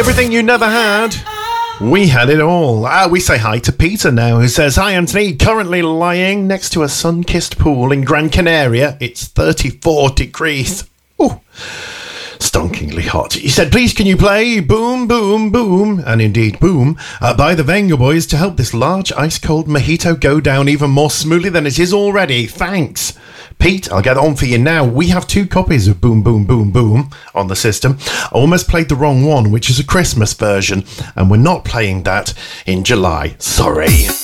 Everything you never had. We had it all. We say hi to Peter now, who says, "Hi Anthony, currently lying next to a sun-kissed pool in Gran Canaria. It's 34 degrees. Ooh, stonkingly hot." He said, "Please can you play Boom Boom Boom," and indeed Boom, by the Venga Boys to help this large ice-cold mojito go down even more smoothly than it is already. Thanks. Pete, I'll get on for you now. We have 2 copies of Boom Boom Boom Boom on the system. I almost played the wrong one, which is a Christmas version, and we're not playing that in July. Sorry.